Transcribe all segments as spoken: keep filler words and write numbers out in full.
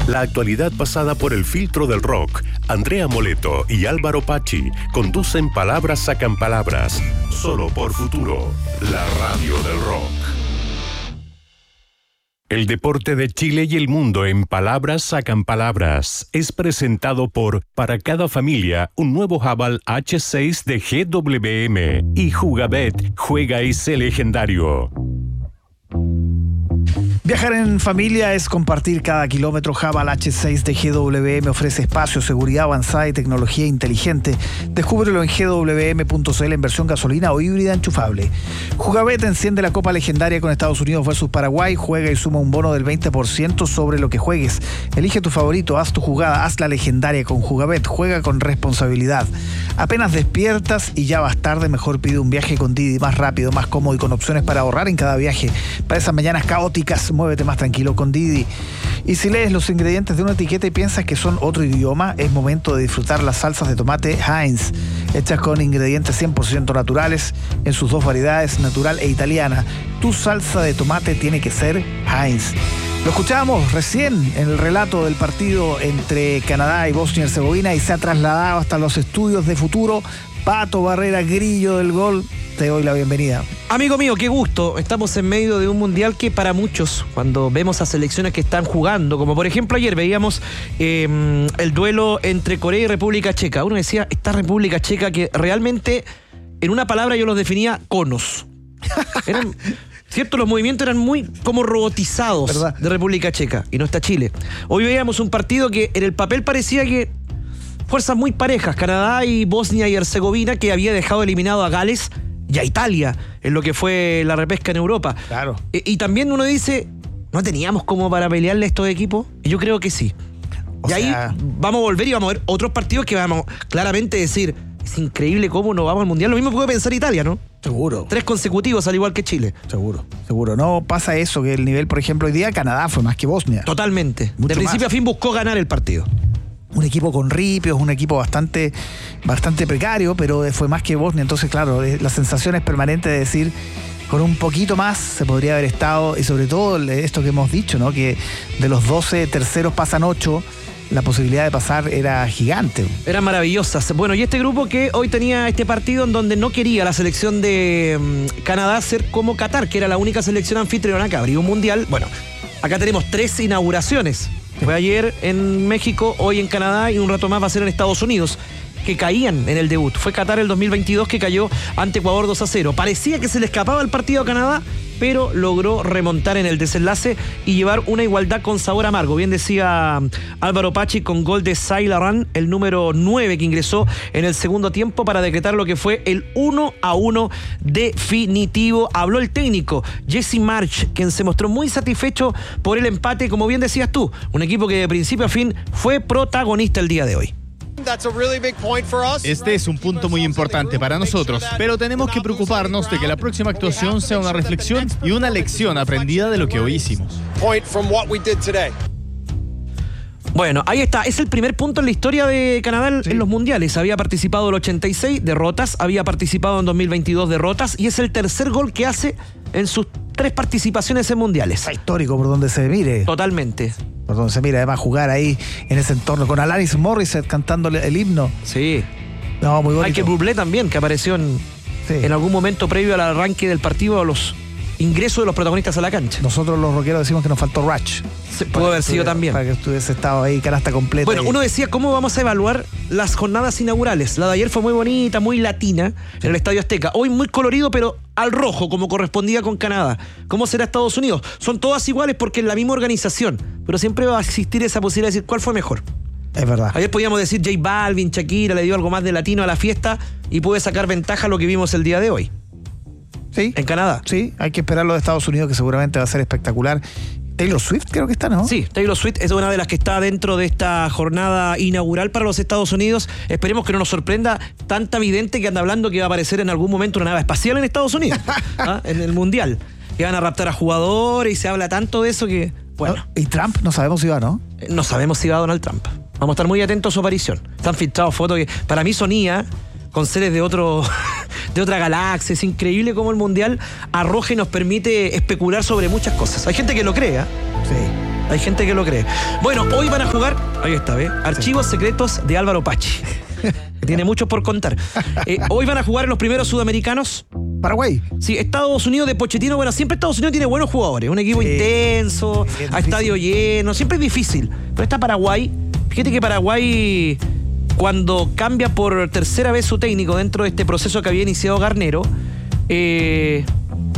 La actualidad pasada por el filtro del rock. Andrea Moleto y Álvaro Pachi conducen Palabras Sacan Palabras, solo por Futuro, la radio del rock. El deporte de Chile y el mundo en Palabras Sacan Palabras es presentado por Para cada familia, un nuevo Haval H seis de G W M y Jugabet, juega ese legendario. Viajar en familia es compartir cada kilómetro. Haval H seis de G W M ofrece espacio, seguridad avanzada y tecnología inteligente. Descúbrelo en G W M punto C L en versión gasolina o híbrida enchufable. Jugabet enciende la Copa Legendaria con Estados Unidos versus Paraguay. Juega y suma un bono del veinte por ciento sobre lo que juegues. Elige tu favorito, haz tu jugada, haz la legendaria con Jugabet. Juega con responsabilidad. Apenas despiertas y ya vas tarde, mejor pide un viaje con Didi, más rápido, más cómodo y con opciones para ahorrar en cada viaje. Para esas mañanas caóticas, muévete más tranquilo con Didi. Y si lees los ingredientes de una etiqueta y piensas que son otro idioma, es momento de disfrutar las salsas de tomate Heinz, hechas con ingredientes cien por ciento naturales en sus dos variedades, natural e italiana. Tu salsa de tomate tiene que ser Heinz. Lo escuchábamos recién en el relato del partido entre Canadá y Bosnia y Herzegovina y se ha trasladado hasta los estudios de Futuro. Pato Barrera, grillo del gol, te doy la bienvenida. Amigo mío, qué gusto. Estamos en medio de un mundial que para muchos, cuando vemos a selecciones que están jugando, como por ejemplo ayer veíamos eh, el duelo entre Corea y República Checa. Uno decía, esta República Checa que realmente, en una palabra yo los definía conos. Eran... ¿Cierto? Los movimientos eran muy como robotizados, ¿verdad?, de República Checa. Y no está Chile. Hoy veíamos un partido que en el papel parecía que fuerzas muy parejas, Canadá y Bosnia y Herzegovina, que había dejado eliminado a Gales y a Italia en lo que fue la repesca en Europa. Claro. E- y también uno dice, ¿no teníamos como para pelearle a estos equipos? Y yo creo que sí. O y sea... ahí vamos a volver y vamos a ver otros partidos que vamos claramente a decir, es increíble cómo no vamos al Mundial. Lo mismo puede pensar Italia, ¿no? Seguro. Tres consecutivos, al igual que Chile. Seguro, seguro. No pasa eso, que el nivel, por ejemplo, hoy día Canadá fue más que Bosnia. Totalmente. Mucho de principio más. a fin buscó ganar el partido. Un equipo con ripios, un equipo bastante, bastante precario, pero fue más que Bosnia. Entonces, claro, la sensación es permanente de decir, con un poquito más se podría haber estado, y sobre todo esto que hemos dicho, ¿no? Que de los doce terceros pasan ocho. La posibilidad de pasar era gigante. Eran maravillosas. Bueno, y este grupo que hoy tenía este partido en donde no quería la selección de um, Canadá ser como Qatar, que era la única selección anfitriona que abrió un mundial. Bueno, acá tenemos tres inauguraciones. Fue ayer en México, hoy en Canadá y un rato más va a ser en Estados Unidos, que caían en el debut. Fue Qatar el dos mil veintidós que cayó ante Ecuador dos a cero. Parecía que se le escapaba el partido a Canadá, pero logró remontar en el desenlace y llevar una igualdad con sabor amargo. Bien decía Álvaro Pachi, con gol de Sailaran, el número nueve, que ingresó en el segundo tiempo para decretar lo que fue el uno a uno definitivo. Habló el técnico Jesse Marsch, quien se mostró muy satisfecho por el empate, como bien decías tú, un equipo que de principio a fin fue protagonista el día de hoy. Este es un punto muy importante para nosotros, pero tenemos que preocuparnos de que la próxima actuación sea una reflexión y una lección aprendida de lo que hoy hicimos. Bueno, ahí está, es el primer punto en la historia de Canadá sí. en los mundiales. Había participado en el ochenta y seis, derrotas, había participado en dos mil veintidós, derrotas, y es el tercer gol que hace en sus tres participaciones en mundiales. Está histórico por donde se mire. Totalmente. Por donde se mire, además jugar ahí en ese entorno con Alanis Morissette cantando el himno. Sí. No, muy bonito. Michael Bublé también, que apareció en, sí. en algún momento previo al arranque del partido, a los ingresos de los protagonistas a la cancha. Nosotros los rockeros decimos que nos faltó Ratch. Sí, pudo haber sido también. Para que estuviese estado ahí, canasta completa. Bueno, y... uno decía, ¿cómo vamos a evaluar las jornadas inaugurales? La de ayer fue muy bonita, muy latina, sí. en el Estadio Azteca. Hoy muy colorido, pero al rojo, como correspondía con Canadá. ¿Cómo será Estados Unidos? Son todas iguales porque es la misma organización, pero siempre va a existir esa posibilidad de decir cuál fue mejor. Es verdad. Ayer podíamos decir J Balvin, Shakira, le dio algo más de latino a la fiesta y puede sacar ventaja a lo que vimos el día de hoy. Sí. En Canadá. Sí, hay que esperar lo de Estados Unidos, que seguramente va a ser espectacular. Taylor Swift creo que está, ¿no? Sí, Taylor Swift es una de las que está dentro de esta jornada inaugural para los Estados Unidos. Esperemos que no nos sorprenda tanta vidente que anda hablando que va a aparecer en algún momento una nave espacial en Estados Unidos, ¿ah? en el Mundial. Que van a raptar a jugadores y se habla tanto de eso que... Bueno. ¿Y Trump? No sabemos si va, ¿no? No sabemos si va Donald Trump. Vamos a estar muy atentos a su aparición. Están filtrados fotos que para mí sonía con seres de otro de otra galaxia. Es increíble cómo el Mundial arroja y nos permite especular sobre muchas cosas. Hay gente que lo cree, ¿eh? Sí. Hay gente que lo cree. Bueno, hoy van a jugar, ahí está, ¿ve? Archivos secretos de Álvaro Pachi. Que tiene mucho por contar. Eh, hoy van a jugar en los primeros sudamericanos. Paraguay. Sí, Estados Unidos de Pochettino. Bueno, siempre Estados Unidos tiene buenos jugadores. Un equipo sí, intenso, sí, a estadio lleno. Siempre es difícil. Pero está Paraguay. Fíjate que Paraguay, cuando cambia por tercera vez su técnico dentro de este proceso que había iniciado Garnero, eh,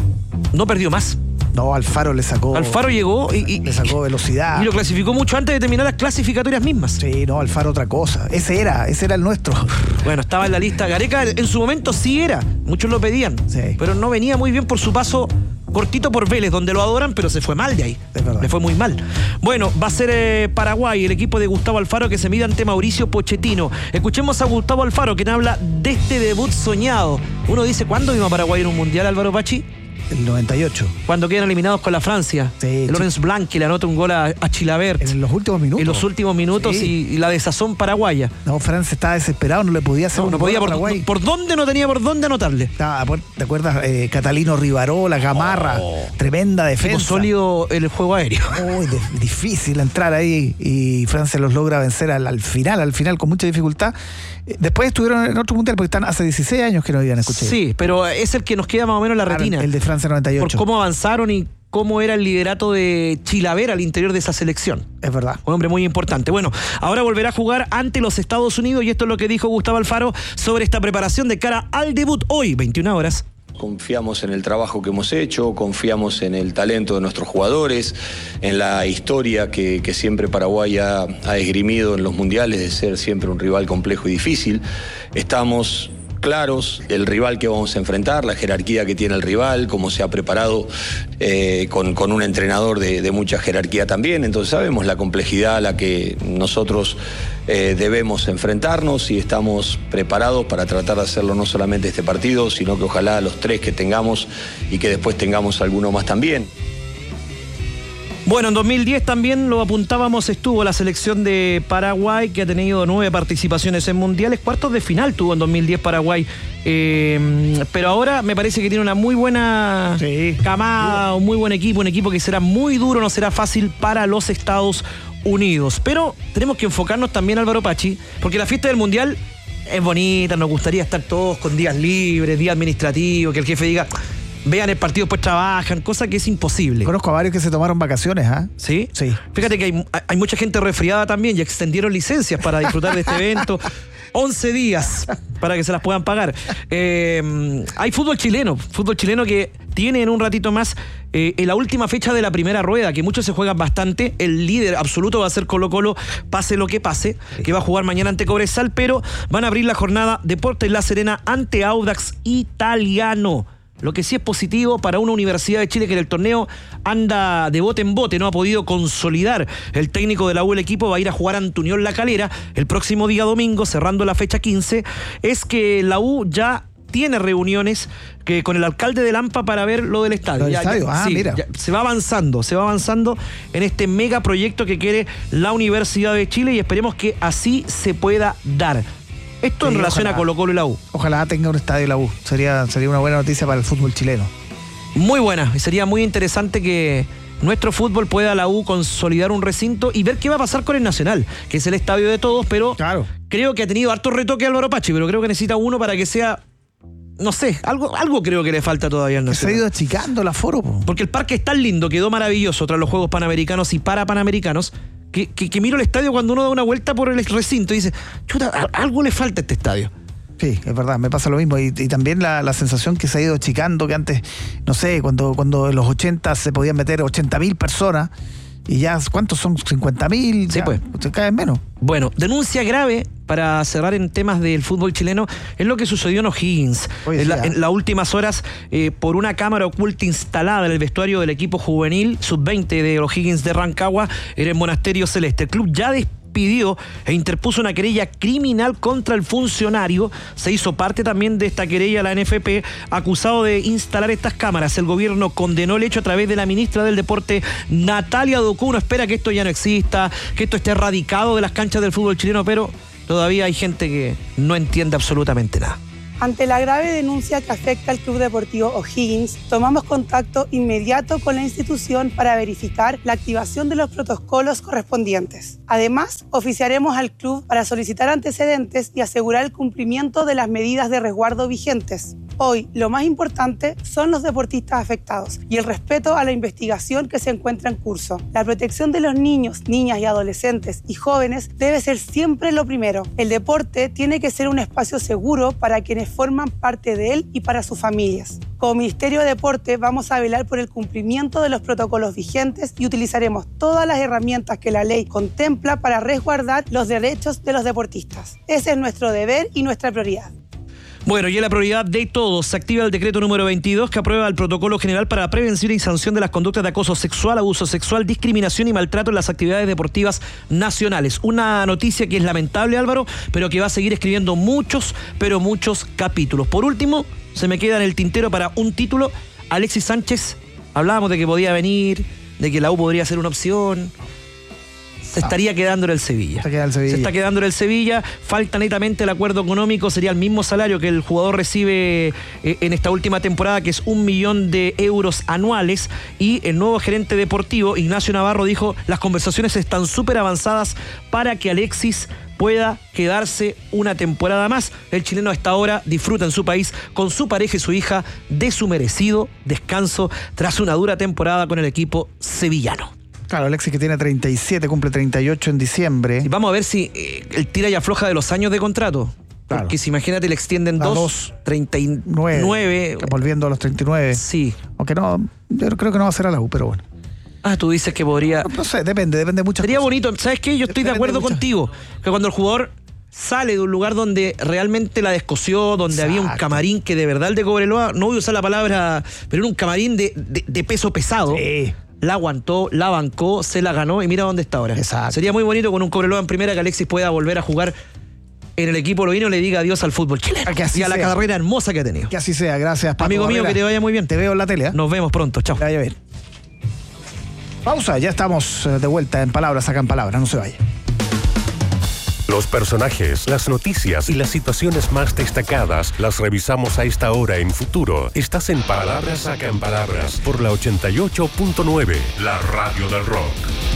no perdió más. No, Alfaro le sacó... Alfaro llegó y, y... Le sacó velocidad. Y lo clasificó mucho antes de terminar las clasificatorias mismas. Sí, no, Alfaro otra cosa. Ese era, ese era el nuestro. Bueno, estaba en la lista. Gareca en su momento sí era. Muchos lo pedían. Sí. Pero no venía muy bien por su paso cortito por Vélez, donde lo adoran, pero se fue mal de ahí. Es verdad. Le fue muy mal. Bueno, va a ser eh, Paraguay, el equipo de Gustavo Alfaro, que se mide ante Mauricio Pochettino. Escuchemos a Gustavo Alfaro, quien habla de este debut soñado. Uno dice, ¿cuándo vino a Paraguay en un mundial, Álvaro Pachi? El noventa y ocho. Cuando quedan eliminados con la Francia. Sí, Lorenz Blanc, que le anota un gol a, a Chilabert. En los últimos minutos. En los últimos minutos sí. y, y la desazón paraguaya. No, Francia estaba desesperado, no le podía hacer no, un no podía por, Paraguay. Por dónde no tenía por dónde anotarle. Estaba, ¿te acuerdas? Eh, Catalino Rivarola, Gamarra, oh, tremenda defensa. Sólido el juego aéreo. Muy de, difícil entrar ahí y Francia los logra vencer al, al final, al final con mucha dificultad. Después estuvieron en otro mundial porque están hace dieciséis años que no habían escuchado. Sí, pero es el que nos queda más o menos en la claro, retina. El de Francia noventa y ocho. Por cómo avanzaron y cómo era el liderato de Chilabert al interior de esa selección. Es verdad. Un hombre muy importante. Bueno, ahora volverá a jugar ante los Estados Unidos y esto es lo que dijo Gustavo Alfaro sobre esta preparación de cara al debut hoy, veintiuna horas. Confiamos en el trabajo que hemos hecho, confiamos en el talento de nuestros jugadores, en la historia que, que siempre Paraguay ha, ha esgrimido en los mundiales de ser siempre un rival complejo y difícil. Estamos claros el rival que vamos a enfrentar, la jerarquía que tiene el rival, cómo se ha preparado eh, con, con un entrenador de, de mucha jerarquía también. Entonces sabemos la complejidad a la que nosotros eh, debemos enfrentarnos y estamos preparados para tratar de hacerlo no solamente este partido, sino que ojalá los tres que tengamos y que después tengamos alguno más también. Bueno, en dos mil diez también lo apuntábamos, estuvo la selección de Paraguay, que ha tenido nueve participaciones en mundiales, cuartos de final tuvo en dos mil diez Paraguay, eh, pero ahora me parece que tiene una muy buena sí. camada, un muy buen equipo, un equipo que será muy duro, no será fácil para los Estados Unidos, pero tenemos que enfocarnos también, Álvaro Pachi, porque la fiesta del mundial es bonita, nos gustaría estar todos con días libres, días administrativos, que el jefe diga... Vean el partido, después trabajan, cosa que es imposible. Conozco a varios que se tomaron vacaciones, ¿ah? ¿eh? ¿Sí? Sí. Fíjate que hay, hay mucha gente resfriada también y extendieron licencias para disfrutar de este evento. once días para que se las puedan pagar. Eh, hay fútbol chileno, fútbol chileno que tiene en un ratito más eh, en la última fecha de la primera rueda, que muchos se juegan bastante. El líder absoluto va a ser Colo-Colo, pase lo que pase, que va a jugar mañana ante Cobresal, pero van a abrir la jornada Deportes La Serena ante Audax Italiano. Lo que sí es positivo para una Universidad de Chile que en el torneo anda de bote en bote, no ha podido consolidar el técnico de la U, el equipo va a ir a jugar ante Unión La Calera el próximo día domingo, cerrando la fecha quince, es que la U ya tiene reuniones que con el alcalde de Lampa para ver lo del estadio. ¿Lo del ya, estadio? Ya, ah, sí, mira. Ya, se va avanzando, se va avanzando en este mega proyecto que quiere la Universidad de Chile y esperemos que así se pueda dar. Esto sí, en relación ojalá, a Colo-Colo y la U. Ojalá tenga un estadio la U. Sería, sería una buena noticia para el fútbol chileno. Muy buena. Y sería muy interesante que nuestro fútbol pueda la U consolidar un recinto y ver qué va a pasar con el Nacional, que es el estadio de todos, pero claro. Creo que ha tenido harto retoque Álvaro Pachi, pero creo que necesita uno para que sea... No sé, algo, algo creo que le falta todavía al Nacional. Se ha ido achicando el aforo. Po. Porque el parque es tan lindo, quedó maravilloso tras los Juegos Panamericanos y para Panamericanos, que, que, que miro el estadio cuando uno da una vuelta por el recinto y dice, chuta, algo le falta a este estadio. Sí, es verdad, me pasa lo mismo. Y, y también la, la sensación que se ha ido achicando, que antes, no sé, cuando, cuando en los ochenta se podían meter ochenta mil personas, y ya, ¿cuántos son? cincuenta mil, sí, pues. Se caen menos. Bueno, denuncia grave, para cerrar en temas del fútbol chileno, es lo que sucedió en O'Higgins. Oye, en, la, en las últimas horas, eh, por una cámara oculta instalada en el vestuario del equipo juvenil sub veinte de O'Higgins de Rancagua, en el Monasterio Celeste. El club ya despidió e interpuso una querella criminal contra el funcionario. Se hizo parte también de esta querella la N F P, acusado de instalar estas cámaras. El gobierno condenó el hecho a través de la ministra del Deporte, Natalia Docuno. Espera que esto ya no exista, que esto esté erradicado de las canchas del fútbol chileno, pero todavía hay gente que no entiende absolutamente nada. Ante la grave denuncia que afecta al Club Deportivo O'Higgins, tomamos contacto inmediato con la institución para verificar la activación de los protocolos correspondientes. Además, oficiaremos al club para solicitar antecedentes y asegurar el cumplimiento de las medidas de resguardo vigentes. Hoy, lo más importante son los deportistas afectados y el respeto a la investigación que se encuentra en curso. La protección de los niños, niñas y adolescentes y jóvenes debe ser siempre lo primero. El deporte tiene que ser un espacio seguro para quienes forman parte de él y para sus familias. Como Ministerio de Deporte vamos a velar por el cumplimiento de los protocolos vigentes y utilizaremos todas las herramientas que la ley contempla para resguardar los derechos de los deportistas. Ese es nuestro deber y nuestra prioridad. Bueno, y en la prioridad de todos se activa el decreto número veintidós que aprueba el protocolo general para prevención y sanción de las conductas de acoso sexual, abuso sexual, discriminación y maltrato en las actividades deportivas nacionales. Una noticia que es lamentable, Álvaro, pero que va a seguir escribiendo muchos, pero muchos capítulos. Por último, se me queda en el tintero para un título, Alexis Sánchez. Hablábamos de que podía venir, de que la U podría ser una opción. Se estaría quedando en el Sevilla. Se, queda el Sevilla. Se está quedando en el Sevilla. Falta netamente el acuerdo económico. Sería el mismo salario que el jugador recibe eh, en esta última temporada, que es un millón de euros anuales. Y el nuevo gerente deportivo, Ignacio Navarro, dijo: las conversaciones están súper avanzadas para que Alexis pueda quedarse una temporada más. El chileno a esta hora disfruta en su país con su pareja y su hija de su merecido descanso tras una dura temporada con el equipo sevillano. Claro, Alexis, que tiene treinta y siete, cumple treinta y ocho en diciembre. Y vamos a ver si eh, él tira y afloja de los años de contrato. Claro. Porque si imagínate, le extienden dos, dos, treinta y nueve. Volviendo a los treinta y nueve. Sí. Aunque no, yo creo que no va a ser a la U, pero bueno. Ah, tú dices que podría... No, no sé, depende, depende de muchas Sería cosas. bonito, ¿sabes qué? Yo estoy depende de acuerdo de contigo. Que cuando el jugador sale de un lugar donde realmente la descoció, donde Exacto. había un camarín que de verdad el de Cobreloa, no voy a usar la palabra, pero era un camarín de, de, de peso pesado. Sí. La aguantó, la bancó, se la ganó y mira dónde está ahora. Exacto. Sería muy bonito con un Cobreloa en primera que Alexis pueda volver a jugar en el equipo lovino y le diga adiós al fútbol chileno que así y a la sea. carrera hermosa que ha tenido. Que así sea, gracias, Paco Amigo mío, Barrera. que te vaya muy bien. Te veo en la tele, ¿eh? Nos vemos pronto, chao. Que vaya bien. Pausa, ya estamos de vuelta en Palabras Sacan Palabras, no se vaya. Los personajes, las noticias y las situaciones más destacadas las revisamos a esta hora en Futuro. Estás en Palabras Sacan Palabras por la ochenta y ocho punto nueve, la radio del rock.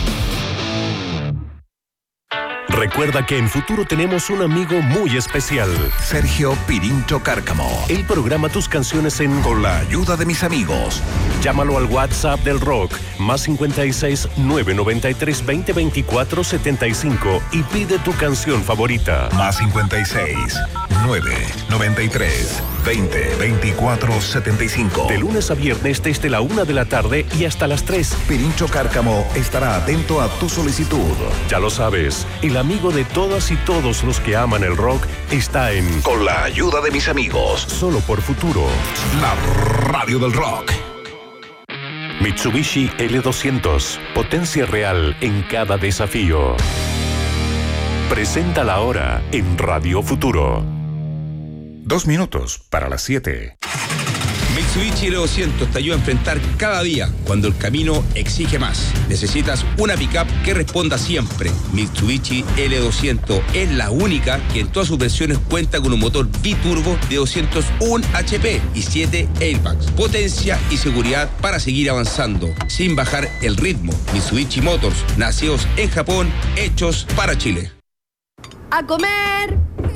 Recuerda que en Futuro tenemos un amigo muy especial. Sergio Pirincho Cárcamo. Él programa tus canciones en Con la ayuda de mis amigos. Llámalo al WhatsApp del rock, más cincuenta y seis, nueve noventa y tres, veinte, veinticuatro, setenta y cinco y pide tu canción favorita. Más cincuenta y seis, nueve noventa y tres, veinte, veinticuatro, setenta y cinco. De lunes a viernes desde la una de la tarde y hasta las tres. Pirincho Cárcamo estará atento a tu solicitud. Ya lo sabes, el amigo de todas y todos los que aman el rock está en Con la ayuda de mis amigos. Solo por Futuro. La radio del rock. Mitsubishi L doscientos. Potencia real en cada desafío. Presenta la hora en Radio Futuro. Dos minutos para las siete. Mitsubishi L doscientos te ayuda a enfrentar cada día cuando el camino exige más. Necesitas una pickup que responda siempre. Mitsubishi L doscientos es la única que en todas sus versiones cuenta con un motor biturbo de doscientos uno H P y siete airbags. Potencia y seguridad para seguir avanzando sin bajar el ritmo. Mitsubishi Motors, nacidos en Japón, hechos para Chile. ¡A comer!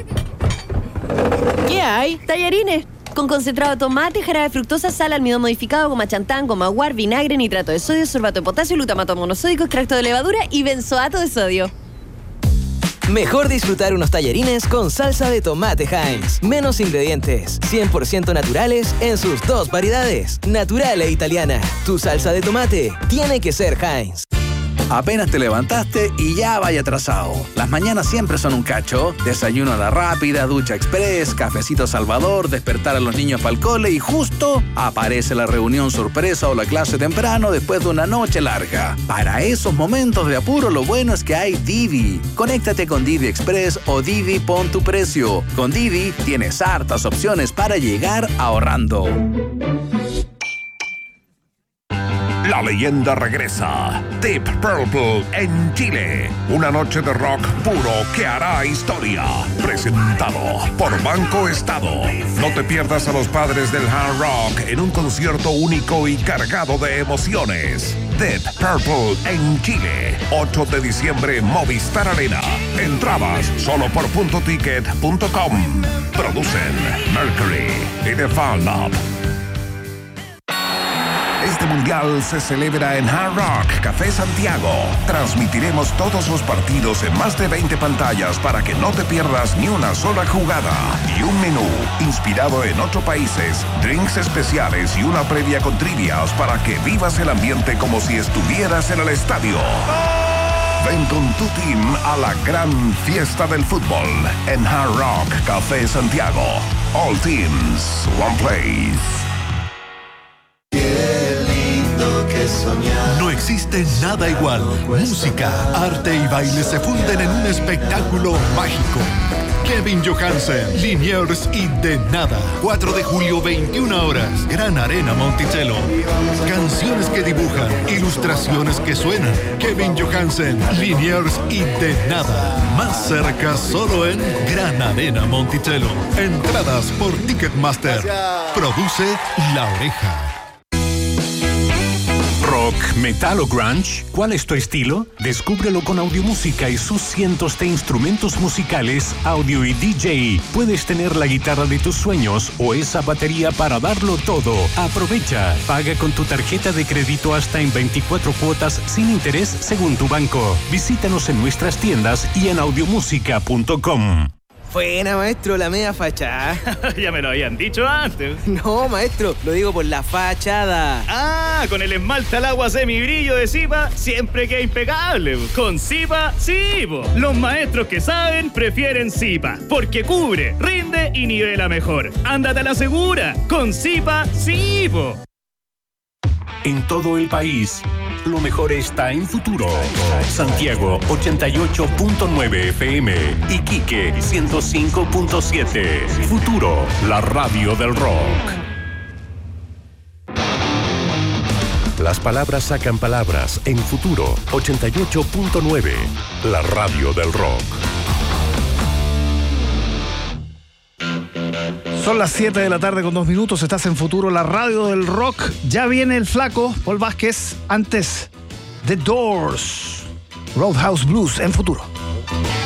¿Qué hay? Tallarines. Con concentrado de tomate, jarabe de fructosa, sal, almidón modificado, goma chantán, goma guar, vinagre, nitrato de sodio, sorbato de potasio, glutamato monosódico, extracto de levadura y benzoato de sodio. Mejor disfrutar unos tallarines con salsa de tomate Heinz. Menos ingredientes, cien por ciento naturales en sus dos variedades, natural e italiana. Tu salsa de tomate tiene que ser Heinz. Apenas te levantaste y ya vaya atrasado. Las mañanas siempre son un cacho. Desayuno a la rápida, ducha express, cafecito Salvador, despertar a los niños para el cole y justo aparece la reunión sorpresa o la clase temprano después de una noche larga. Para esos momentos de apuro, lo bueno es que hay Didi. Conéctate con Didi Express o Didi Pon tu Precio. Con Didi tienes hartas opciones para llegar ahorrando. La La leyenda regresa. Deep Purple en Chile. Una noche de rock puro que hará historia. Presentado por Banco Estado. No te pierdas a los padres del hard rock en un concierto único y cargado de emociones. Deep Purple en Chile. ocho de diciembre, Movistar Arena. Entradas solo por punto ticket punto com. Producen Mercury y The Fan Lab. Este mundial se celebra en Hard Rock Café Santiago. Transmitiremos todos los partidos en más de veinte pantallas para que no te pierdas ni una sola jugada. Y un menú inspirado en otros países, drinks especiales y una previa con trivias para que vivas el ambiente como si estuvieras en el estadio. Ven con tu team a la gran fiesta del fútbol en Hard Rock Café Santiago. All teams, one place. No existe nada igual. Música, arte y baile se funden en un espectáculo mágico. Kevin Johansen, Liniers y De Nada. cuatro de julio, veintiuna horas. Gran Arena Monticello. Canciones que dibujan, ilustraciones que suenan. Kevin Johansen, Liniers y De Nada. Más cerca solo en Gran Arena Monticello. Entradas por Ticketmaster. Produce La Oreja. Rock, metal o grunge, ¿cuál es tu estilo? Descúbrelo con Audiomúsica y sus cientos de instrumentos musicales, audio y D J. Puedes tener la guitarra de tus sueños o esa batería para darlo todo. Aprovecha, paga con tu tarjeta de crédito hasta en veinticuatro cuotas sin interés según tu banco. Visítanos en nuestras tiendas y en audiomúsica punto com. Buena, maestro, la media fachada. Ya me lo habían dicho antes. No, maestro, lo digo por la fachada. Ah, con el esmalte al agua semibrillo de Zipa siempre queda impecable. Con Zipa, sí, po. Los maestros que saben prefieren Zipa, porque cubre, rinde y nivela mejor. Ándate a la segura. Con Zipa, sí, po. En todo el país, lo mejor está en Futuro. Santiago ochenta y ocho punto nueve F M, Iquique ciento cinco punto siete. Futuro, la radio del rock. Las palabras sacan palabras en Futuro ochenta y ocho punto nueve, la radio del rock. Son las siete de la tarde con dos minutos. Estás en Futuro, la radio del rock. Ya viene el flaco Paul Vázquez. Antes, The Doors, Roadhouse Blues en Futuro.